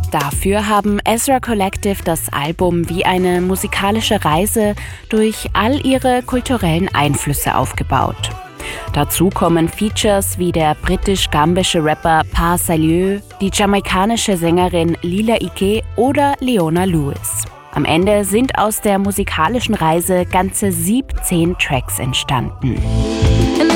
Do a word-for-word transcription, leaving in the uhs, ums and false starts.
Dafür haben Ezra Collective das Album wie eine musikalische Reise durch all ihre kulturellen Einflüsse aufgebaut. Dazu kommen Features wie der britisch-gambische Rapper Pa Salieu, die jamaikanische Sängerin Lila Iké oder Leona Lewis. Am Ende sind aus der musikalischen Reise ganze siebzehn Tracks entstanden.